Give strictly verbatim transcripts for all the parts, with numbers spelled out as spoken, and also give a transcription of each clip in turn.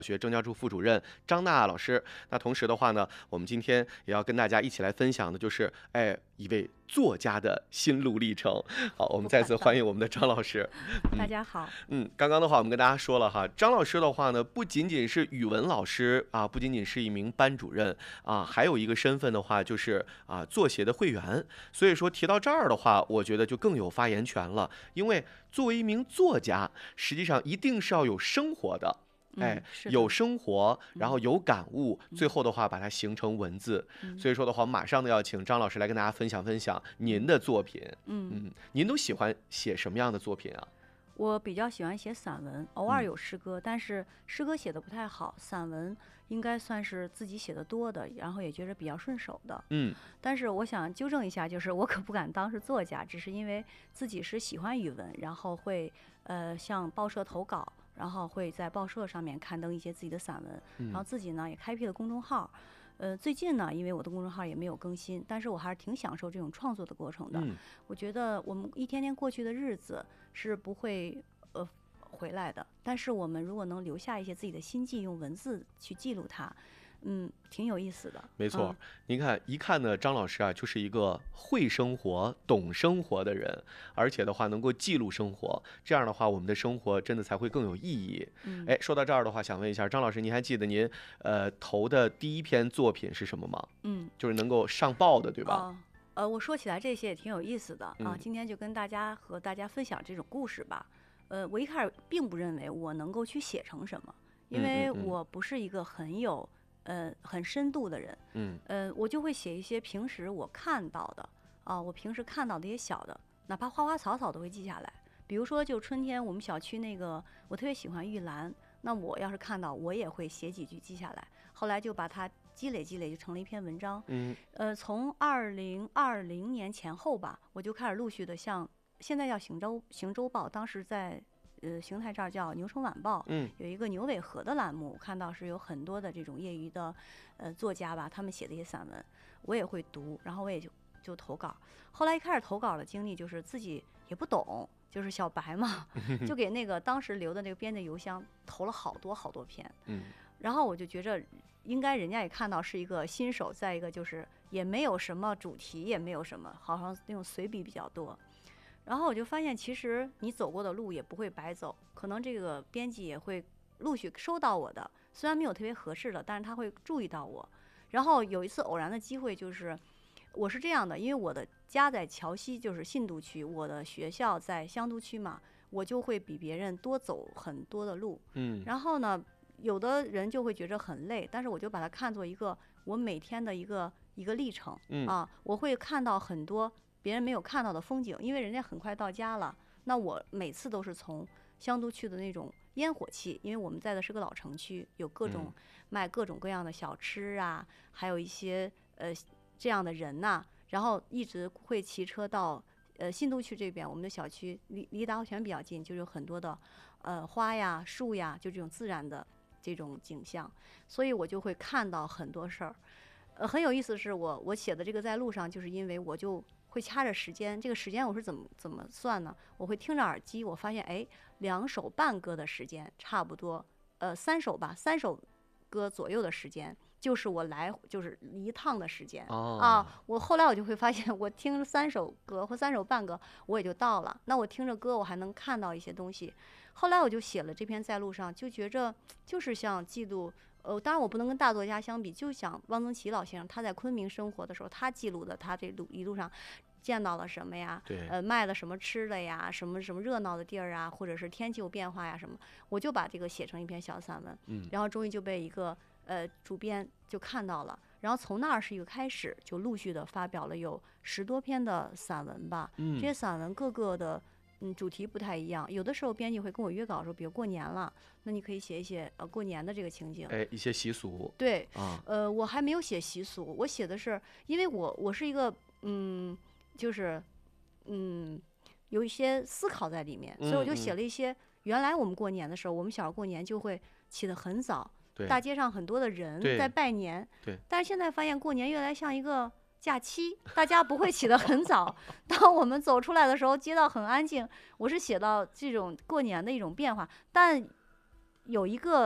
学政教处副主任张娜老师。那同时的话呢，我们今天也要跟大家一起来分享的就是，哎，一位作家的心路历程。好，我们再次欢迎我们的张老师。 大家好。 嗯，刚刚的话我们跟大家说了哈，张老师的话呢，不仅仅是语文老师啊，不仅仅是一名班主任啊，还有一个身份的话就是啊作协的会员。所以说提到这儿的话，我觉得就更有发言权了，因为作为一名作家，实际上一定是要有生活的。哎，有生活，然后有感悟，嗯、最后的话把它形成文字。嗯、所以说的话，马上呢要请张老师来跟大家分享分享您的作品。嗯嗯，您都喜欢写什么样的作品啊？ 我比较喜欢写散文，偶尔有诗歌，嗯、但是诗歌写的不太好，散文应该算是自己写的多的，然后也觉得比较顺手的。嗯，但是我想纠正一下，就是我可不敢当是作家，只是因为自己是喜欢语文，然后会呃向报社投稿。然后会在报社上面刊登一些自己的散文，嗯、然后自己呢也开辟了公众号。呃，最近呢，因为我的公众号也没有更新，但是我还是挺享受这种创作的过程的。嗯、我觉得我们一天天过去的日子是不会呃回来的，但是我们如果能留下一些自己的心迹，用文字去记录它。嗯，挺有意思的。 没错，嗯、您看，一看呢，张老师啊，就是一个会生活、懂生活的人，而且的话能够记录生活，这样的话，我们的生活真的才会更有意义。嗯，哎，说到这儿的话，想问一下张老师，您还记得您呃投的第一篇作品是什么吗？嗯，就是能够上报的，对吧？ 哦、呃，我说起来这些也挺有意思的啊，嗯、今天就跟大家和大家分享这种故事吧。呃，我一开始并不认为我能够去写成什么，因为我不是一个很有。呃，很深度的人，嗯，呃，我就会写一些平时我看到的啊，我平时看到的一些小的，哪怕花花草草都会记下来。比如说，就春天我们小区那个，我特别喜欢玉兰，那我要是看到，我也会写几句记下来。后来就把它积累积累，就成了一篇文章。嗯，呃，从二零二零年前后吧，我就开始陆续的像现在叫行州行州报，当时在。呃，邢台这儿叫牛城晚报，嗯，有一个牛尾河的栏目，看到是有很多的这种业余的，呃，作家吧，他们写的一些散文，我也会读，然后我也就就投稿。后来一开始投稿的经历就是自己也不懂，就是小白嘛，就给那个当时留的那个编辑邮箱投了好多好多篇，嗯，然后我就觉着应该人家也看到是一个新手，再一个就是也没有什么主题，也没有什么，好像那种随笔比较多。然后我就发现，其实你走过的路也不会白走，可能这个编辑也会陆续收到我的，虽然没有特别合适的，但是他会注意到我。然后有一次偶然的机会，就是我是这样的，因为我的家在桥西，就是信都区，我的学校在香都区嘛，我就会比别人多走很多的路。嗯，然后呢，有的人就会觉着很累，但是我就把它看作一个我每天的一个一个历程。嗯啊，我会看到很多别人没有看到的风景，因为人家很快到家了。那我每次都是从香都区的那种烟火气，因为我们在的是个老城区，有各种卖各种各样的小吃啊，还有一些呃这样的人呐、啊，然后一直会骑车到呃新都区这边，我们的小区离离达活泉比较近，就有很多的呃花呀、树呀，就这种自然的这种景象，所以我就会看到很多事儿。呃，很有意思的是我我写的这个在路上，就是因为我就会掐着时间，这个时间我是怎么怎么算呢？我会听着耳机，我发现哎，两首半歌的时间差不多，呃，三首吧，三首歌左右的时间，就是我来就是一趟的时间、哦、啊。我后来我就会发现，我听三首歌或三首半歌，我也就到了。那我听着歌，我还能看到一些东西。后来我就写了这篇在路上，就觉着就是像记录。呃，当然我不能跟大作家相比，就像汪曾祺老先生，他在昆明生活的时候，他记录的他这路一路上见到了什么呀？对，呃，卖了什么吃的呀？什么什么热闹的地儿啊？或者是天气有变化呀？什么？我就把这个写成一篇小散文，嗯，然后终于就被一个呃主编就看到了，然后从那儿是一个开始，就陆续的发表了有十多篇的散文吧，嗯，这些散文各个的。嗯，主题不太一样，有的时候编辑会跟我约稿说，比如过年了，那你可以写一写呃过年的这个情景， 哎，一些习俗。 对，啊，呃，我还没有写习俗，我写的是，因为我我是一个嗯，就是嗯，有一些思考在里面，所以我就写了一些。原来我们过年的时候，我们小时候过年就会起得很早，大街上很多的人在拜年，对，但是现在发现过年越来像一个。假期大家不会起得很早，当我们走出来的时候，街道很安静。我是写到这种过年的一种变化，但有一个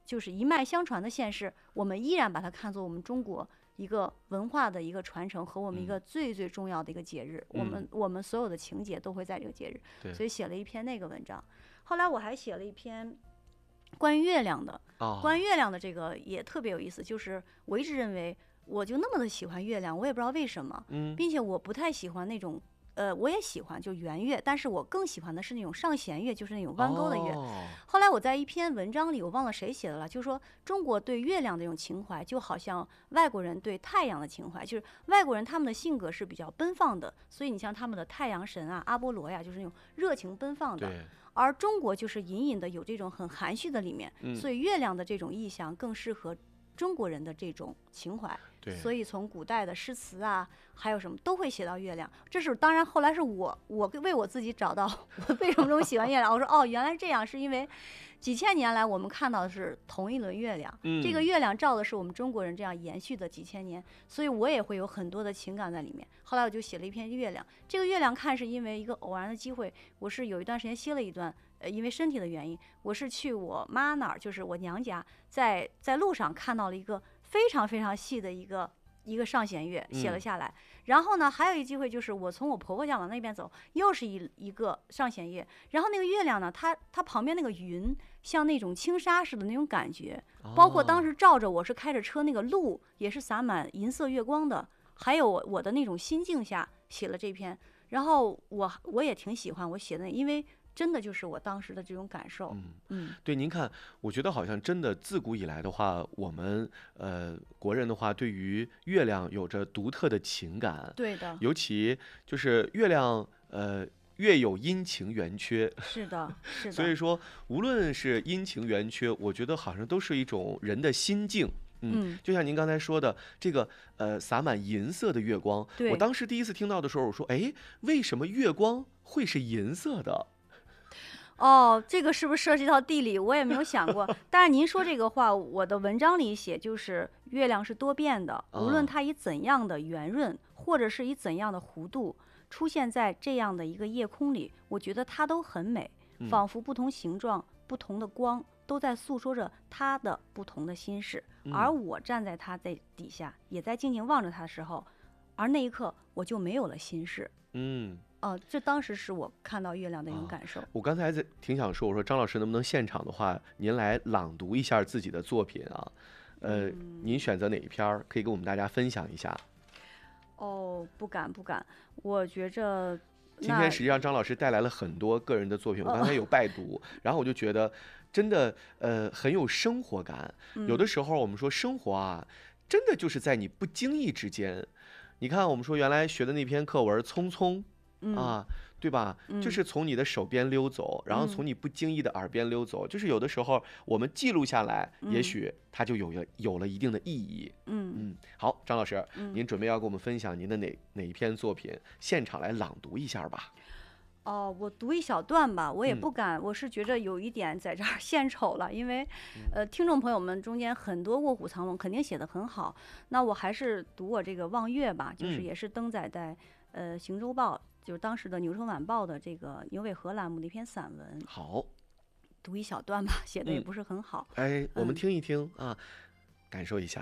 就是一脉相传的县市，我们依然把它看作我们中国一个文化的一个传承和我们一个最最重要的一个节日。嗯、我们我们所有的情节都会在这个节日，所以写了一篇那个文章。后来我还写了一篇关于月亮的，哦、关于月亮的这个也特别有意思，就是我一直认为我就那么的喜欢月亮，我也不知道为什么，嗯、并且我不太喜欢那种。呃，我也喜欢就圆月，但是我更喜欢的是那种上弦月，就是那种弯钩的月。哦、后来我在一篇文章里，我忘了谁写的了，就是说中国对月亮的这种情怀，就好像外国人对太阳的情怀，就是外国人他们的性格是比较奔放的，所以你像他们的太阳神啊、阿波罗呀，就是那种热情奔放的。而中国就是隐隐的有这种很含蓄的里面，嗯、所以月亮的这种意象更适合中国人的这种情怀。所以从古代的诗词啊，还有什么都会写到月亮。这是当然，后来是我我为我自己找到我为什么这么喜欢月亮。我说哦，原来这样，是因为几千年来我们看到的是同一轮月亮，嗯、这个月亮照的是我们中国人这样延续的几千年，所以我也会有很多的情感在里面。后来我就写了一篇月亮。这个月亮看是因为一个偶然的机会，我是有一段时间歇了一段。呃，因为身体的原因，我是去我妈那儿，就是我娘家，在在路上看到了一个非常非常细的一个一个上弦月，写了下来。嗯、然后呢，还有一机会就是我从我婆婆家往那边走，又是一一个上弦月。然后那个月亮呢，它它旁边那个云像那种轻纱似的那种感觉，包括当时照着我是开着车，那个路也是洒满银色月光的，还有我我的那种心境下写了这篇。然后我我也挺喜欢我写的，因为。真的就是我当时的这种感受。嗯嗯，对，您看，我觉得好像真的自古以来的话，我们呃国人的话，对于月亮有着独特的情感。 对的， 尤其就是月亮，呃。月有阴晴圆缺， 是的，是的。 所以说，无论是阴晴圆缺，我觉得好像都是一种人的心境。嗯，嗯就像您刚才说的，这个呃洒满银色的月光，我当时第一次听到的时候，我说，哎，为什么月光会是银色的？ 哦，这个是不是涉及到地理？我也没有想过。但是您说这个话，我的文章里写就是月亮是多变的，无论它以怎样的圆润，或者是以怎样的弧度出现在这样的一个夜空里，我觉得它都很美，仿佛不同形状、不同的光都在诉说着它的不同的心事。而我站在它在底下，也在静静望着它的时候，而那一刻我就没有了心事。嗯。哦、呃，这当时是我看到月亮的一种感受。啊、 我刚才在挺想说，我说张老师能不能现场的话，您来朗读一下自己的作品啊？呃，嗯、您选择哪一篇可以跟我们大家分享一下？ 哦，不敢不敢，我觉着今天实际上张老师带来了很多个人的作品，我刚才有拜读，哦、然后我就觉得真的呃很有生活感。嗯、有的时候我们说生活啊，真的就是在你不经意之间。你看，我们说原来学的那篇课文《匆匆》。 嗯、 啊，对吧？嗯、就是从你的手边溜走，然后从你不经意的耳边溜走。嗯、就是有的时候我们记录下来，嗯、也许它就有了有了一定的意义。嗯嗯，好，张老师，嗯、您准备要跟我们分享您的哪哪一篇作品？现场来朗读一下吧。 哦，我读一小段吧，我也不敢，嗯、我是觉着有一点在这儿献丑了，因为，呃，听众朋友们中间很多卧虎藏龙，肯定写得很好。那我还是读我这个望月吧，就是也是登载在、嗯、呃《行舟报》。就是当时的《牛城晚报》的这个牛尾河栏目的一篇散文。 好， 读一小段吧，写的也不是很好。 嗯、哎，我们听一听、嗯、啊，感受一下。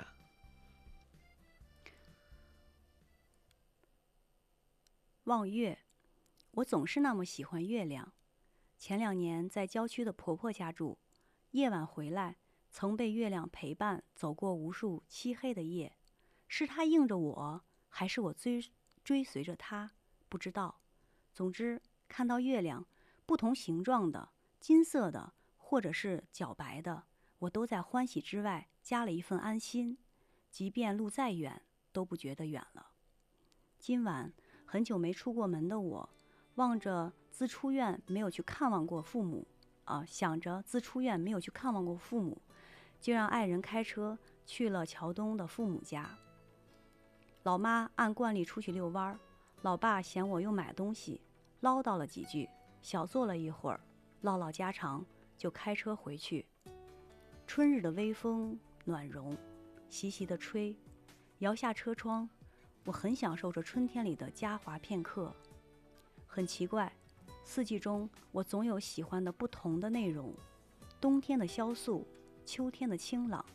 望月，我总是那么喜欢月亮。前两年在郊区的婆婆家住，夜晚回来，曾被月亮陪伴走过无数漆黑的夜。是她映着我，还是我追追随着她？不知道，总之看到月亮，不同形状的、金色的，或者是皎白的，我都在欢喜之外加了一份安心，即便路再远，都不觉得远了。今晚很久没出过门的我，望着自出院没有去看望过父母，啊，想着自出院没有去看望过父母，就让爱人开车去了桥东的父母家。老妈按惯例出去遛弯儿。老爸嫌我又买东西，唠叨了几句，小坐了一会儿，唠唠家常，就开车回去。春日的微风暖融，习习地吹，摇下车窗，我很享受着春天里的嘉华片刻。很奇怪，四季中我总有喜欢的不同的内容。冬天的萧素， 秋天的清朗，